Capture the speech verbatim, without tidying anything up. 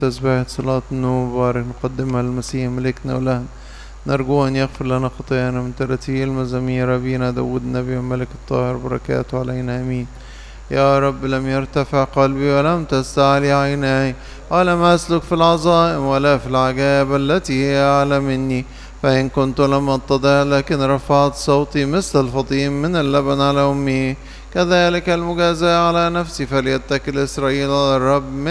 تسبيحة صلاة النوم مبارك نقدمها للمسيح ملكنا ولهنا، نرجو أن يغفر لنا خطايانا من ترتيل المزامير أبينا داود النبي والملك الطاهر بركاته علينا آمين. يا رب لم يرتفع قلبي ولم تستعلي عيناي ولم أسلك في العظائم ولا في العجائب التي هي أعلى مني، فإن كنت لم أتضع لكن رفعت صوتي مثل الفطيم من اللبن على أمي، كذلك المجازاة على نفسي فليتكل إسرائيل على الرب